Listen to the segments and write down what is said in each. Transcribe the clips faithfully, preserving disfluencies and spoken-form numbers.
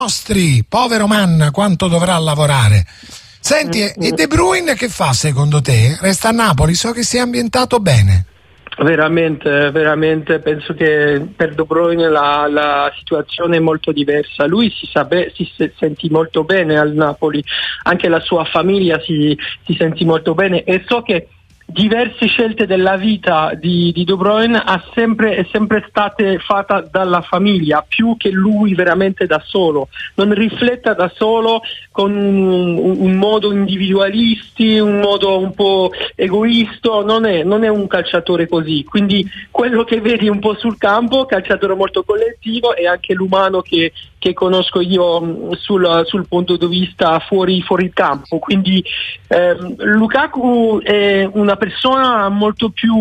nostri, povero man, quanto dovrà lavorare. Senti, e De Bruyne che fa secondo te? Resta a Napoli? So che si è ambientato bene. Veramente, veramente penso che per De Bruyne la, la situazione è molto diversa. Lui si, sape, si se, senti molto bene al Napoli, anche la sua famiglia si, si senti molto bene, e so che diverse scelte della vita di, di De Bruyne ha sempre, è sempre state fatte dalla famiglia, più che lui veramente da solo. Non rifletta da solo con un, un modo individualisti, un modo un po' egoista, non è, non è un calciatore così. Quindi quello che vedi un po' sul campo, calciatore molto collettivo, e anche l'umano che, che conosco io sul, sul punto di vista fuori, fuori il campo. Quindi ehm, Lukaku è una persona molto più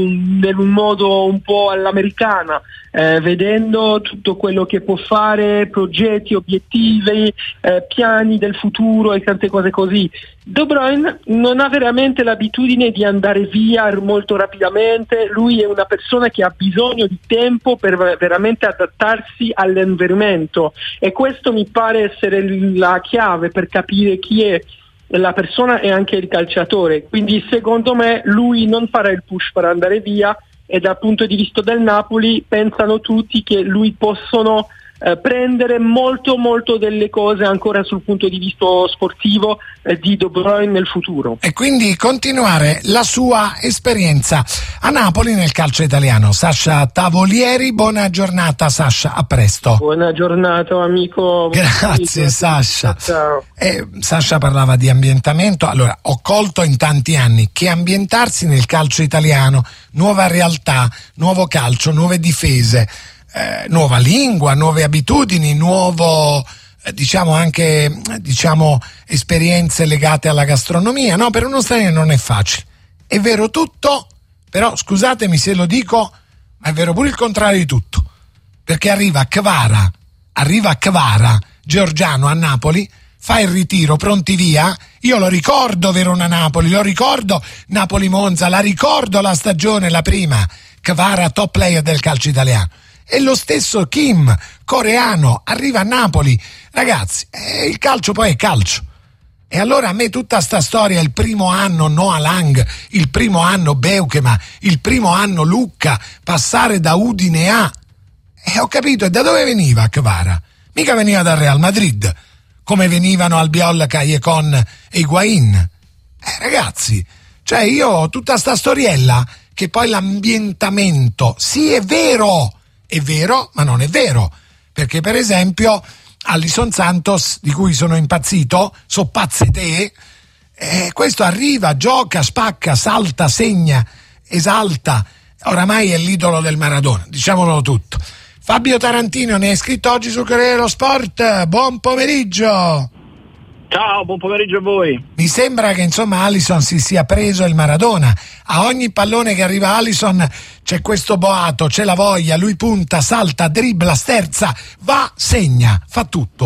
in un modo un po' all'americana, eh, vedendo tutto quello che può fare, progetti, obiettivi, eh, piani del futuro e tante cose così. De Bruyne non ha veramente l'abitudine di andare via molto rapidamente. Lui è una persona che ha bisogno di tempo per veramente adattarsi all'environmento, e questo mi pare essere la chiave per capire chi è la persona e anche il calciatore. Quindi secondo me lui non farà il push per andare via, e dal punto di vista del Napoli pensano tutti che lui possono eh, prendere molto molto delle cose ancora sul punto di vista sportivo eh, di De Bruyne nel futuro, e quindi continuare la sua esperienza a Napoli nel calcio italiano. Sasha Tavolieri, buona giornata Sasha, a presto. Buona giornata amico. Grazie Sasha. Ciao. Eh, Sasha parlava di ambientamento. Allora, ho colto in tanti anni che ambientarsi nel calcio italiano, nuova realtà, nuovo calcio, nuove difese, eh, nuova lingua, nuove abitudini, nuovo eh, diciamo anche diciamo esperienze legate alla gastronomia, no, per uno straniero non è facile. È vero tutto, però scusatemi se lo dico, ma è vero pure il contrario di tutto, perché arriva Kvara, arriva Kvara, georgiano a Napoli, fa il ritiro, pronti via. Io lo ricordo Verona-Napoli, lo ricordo Napoli-Monza, la ricordo la stagione, la prima, Kvara top player del calcio italiano. E lo stesso Kim, coreano, arriva a Napoli. Ragazzi, eh, il calcio poi è calcio. E allora a me tutta sta storia, il primo anno Noah Lang, il primo anno Beukema, il primo anno Lucca, passare da Udine a... E ho capito, e da dove veniva Kvara? Mica veniva dal Real Madrid, come venivano Albiol, Callecon e Higuain. Eh, ragazzi, cioè io ho tutta sta storiella che poi l'ambientamento, sì è vero, è vero, ma non è vero, perché per esempio Alisson Santos, di cui sono impazzito, so pazze te, eh, questo arriva, gioca, spacca, salta, segna, esalta, oramai è l'idolo del Maradona, diciamolo tutto. Fabio Tarantino ne è scritto oggi sul Corriere dello Sport. Buon pomeriggio. Ciao, buon pomeriggio a voi. Mi sembra che insomma Alisson si sia preso il Maradona. A ogni pallone che arriva Alisson c'è questo boato, c'è la voglia, lui punta, salta, dribbla, sterza, va, segna, fa tutto.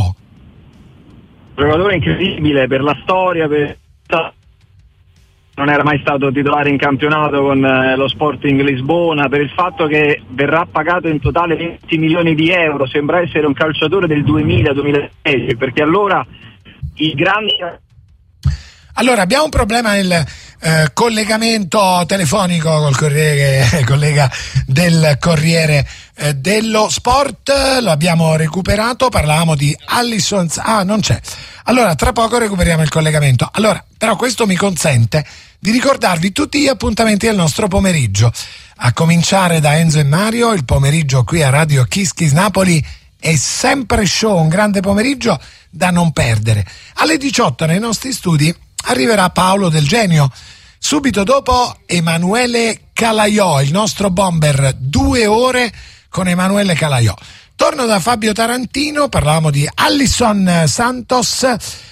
Un giocatore incredibile per la storia, per... non era mai stato titolare in campionato con eh, lo Sporting Lisbona, per il fatto che verrà pagato in totale venti milioni di euro, sembra essere un calciatore del duemila duemilasedici, perché allora i grandi... Allora abbiamo un problema nel eh, collegamento telefonico col Corriere, collega del Corriere eh, dello Sport, lo abbiamo recuperato, parlavamo di Alisson, ah non c'è, allora tra poco recuperiamo il collegamento. Allora però questo mi consente di ricordarvi tutti gli appuntamenti del nostro pomeriggio, a cominciare da Enzo e Mario. Il pomeriggio qui a Radio Kiss Kiss Napoli è sempre show, un grande pomeriggio da non perdere. Alle diciotto nei nostri studi arriverà Paolo Del Genio, subito dopo Emanuele Calaiò, il nostro bomber, due ore con Emanuele Calaiò. Torno da Fabio Tarantino, parlavamo di Alisson Santos,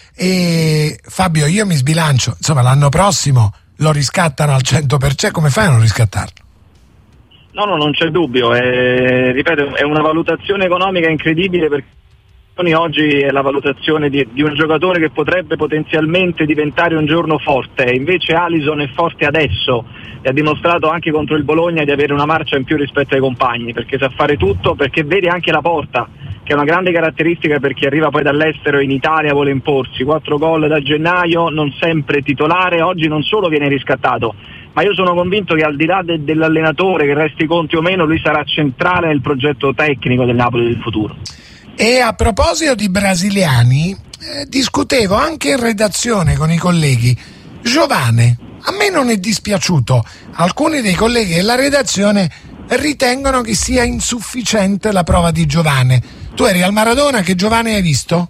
e Fabio, io mi sbilancio, insomma l'anno prossimo lo riscattano al cento per cento, come fai a non riscattarlo? No, no, non c'è dubbio, è, ripeto, è una valutazione economica incredibile, perché oggi è la valutazione di, di un giocatore che potrebbe potenzialmente diventare un giorno forte, invece Alisson è forte adesso e ha dimostrato anche contro il Bologna di avere una marcia in più rispetto ai compagni, perché sa fare tutto, perché vede anche la porta, che è una grande caratteristica per chi arriva poi dall'estero e in Italia vuole imporsi. Quattro gol da gennaio, non sempre titolare, oggi non solo viene riscattato, ma io sono convinto che al di là de- dell'allenatore, che resti conti o meno, lui sarà centrale nel progetto tecnico del Napoli del futuro. E a proposito di brasiliani, eh, discutevo anche in redazione con i colleghi. Giovane, a me non è dispiaciuto. Alcuni dei colleghi della redazione ritengono che sia insufficiente la prova di Giovane. Tu eri al Maradona, che Giovane hai visto?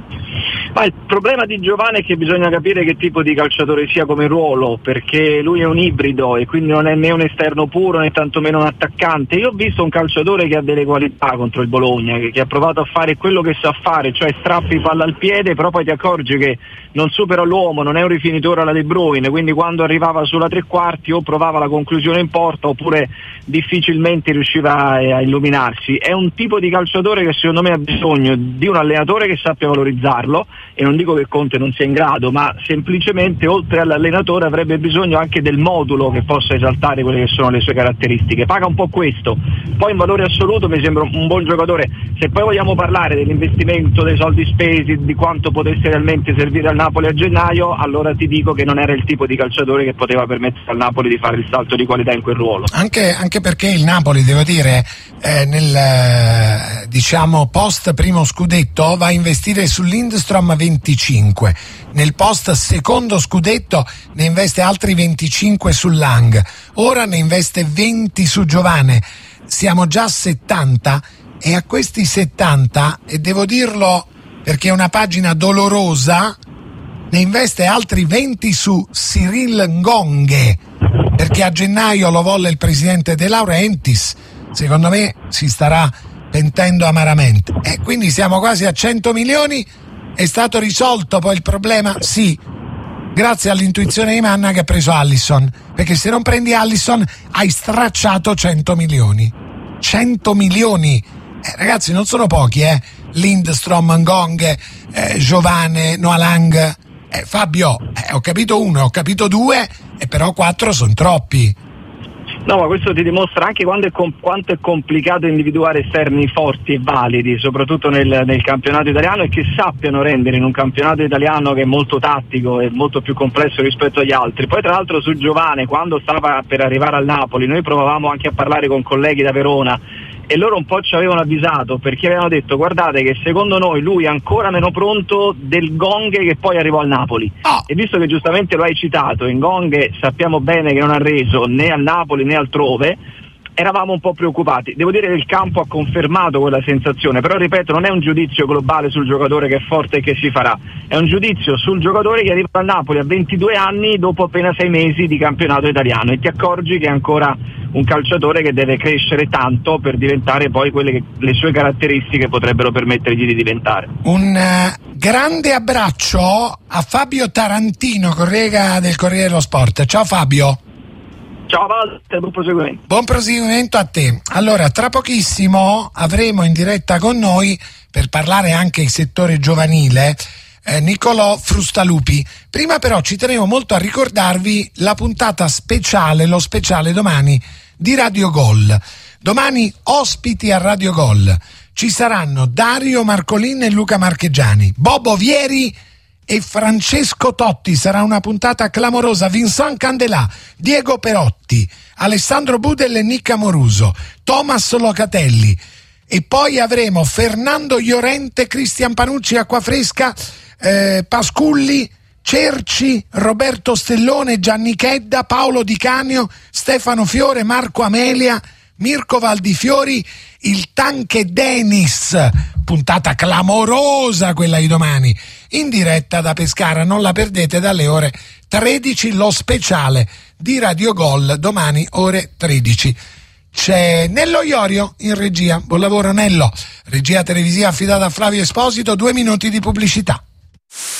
Ma il problema di Giovane è che bisogna capire che tipo di calciatore sia come ruolo, perché lui è un ibrido e quindi non è né un esterno puro né tantomeno un attaccante. Io ho visto un calciatore che ha delle qualità contro il Bologna, che, che ha provato a fare quello che sa fare, cioè strappi palla al piede, però poi ti accorgi che non supera l'uomo, non è un rifinitore alla De Bruyne, quindi quando arrivava sulla tre quarti o provava la conclusione in porta oppure difficilmente riusciva a, a illuminarsi. È un tipo di calciatore che secondo me ha bisogno di un allenatore che sappia valorizzarlo, e non dico che Conte non sia in grado, ma semplicemente oltre all'allenatore avrebbe bisogno anche del modulo che possa esaltare quelle che sono le sue caratteristiche. Paga un po' questo, poi in valore assoluto mi sembra un buon giocatore. Se poi vogliamo parlare dell'investimento, dei soldi spesi, di quanto potesse realmente servire al Napoli a gennaio, allora ti dico che non era il tipo di calciatore che poteva permettere al Napoli di fare il salto di qualità in quel ruolo. Anche, anche perché il Napoli, devo dire, eh, nel eh, diciamo post primo scudetto va a investire su Lindstrom venticinque, nel post secondo scudetto ne investe altri venticinque su Lang, ora ne investe venti su Giovane. Siamo già a settanta, e a questi settanta, e devo dirlo perché è una pagina dolorosa, ne investe altri venti su Cyril Ngonghe, perché a gennaio lo volle il presidente De Laurentiis. Secondo me si starà pentendo amaramente, e quindi siamo quasi a cento milioni. È stato risolto poi il problema? Sì, grazie all'intuizione di Manna, che ha preso Alisson, perché se non prendi Alisson hai stracciato cento milioni. cento milioni, eh, ragazzi, non sono pochi, eh? Lindstrom, Ngonghe, eh, Giovane, Noah Lang, eh, Fabio, eh, ho capito uno, ho capito due, e però quattro sono troppi. No, ma questo ti dimostra anche quanto è, com- quanto è complicato individuare esterni forti e validi, soprattutto nel, nel campionato italiano, e che sappiano rendere in un campionato italiano che è molto tattico e molto più complesso rispetto agli altri. Poi tra l'altro su Giovane, quando stava per arrivare al Napoli, noi provavamo anche a parlare con colleghi da Verona, e loro un po' ci avevano avvisato, perché avevano detto: guardate che secondo noi lui è ancora meno pronto del Ngonghe che poi arrivò al Napoli. Oh. E visto che giustamente lo hai citato, Ngonghe sappiamo bene che non ha reso né al Napoli né altrove, eravamo un po' preoccupati. Devo dire che il campo ha confermato quella sensazione, però ripeto, non è un giudizio globale sul giocatore che è forte e che si farà, è un giudizio sul giocatore che arriva al Napoli a ventidue anni dopo appena sei mesi di campionato italiano, e ti accorgi che è ancora un calciatore che deve crescere tanto per diventare poi quelle che le sue caratteristiche potrebbero permettergli di diventare. Un uh, grande abbraccio a Fabio Tarantino, collega del Corriere dello Sport. Ciao Fabio. Ciao Walter, buon proseguimento. Buon proseguimento a te. Allora, tra pochissimo avremo in diretta con noi, per parlare anche del settore giovanile, eh, Nicolò Frustalupi. Prima però ci tenevo molto a ricordarvi la puntata speciale, lo speciale domani di Radio Gol. Domani ospiti a Radio Gol ci saranno Dario Marcolin e Luca Marchegiani, Bobo Vieri e Francesco Totti. Sarà una puntata clamorosa. Vincent Candelà, Diego Perotti, Alessandro Budel e Nick Amoruso, Thomas Locatelli, e poi avremo Fernando Llorente, Cristian Panucci, Acquafresca, eh, Pasculli, Cerci, Roberto Stellone, Gianni Chedda, Paolo Di Canio, Stefano Fiore, Marco Amelia, Mirko Valdifiori, il Tanche Dennis. Puntata clamorosa quella di domani, in diretta da Pescara. Non la perdete, dalle ore tredici, lo speciale di Radio Gol, domani ore tredici. C'è Nello Iorio in regia. Buon lavoro Nello. Regia televisiva affidata a Flavio Esposito. Due minuti di pubblicità.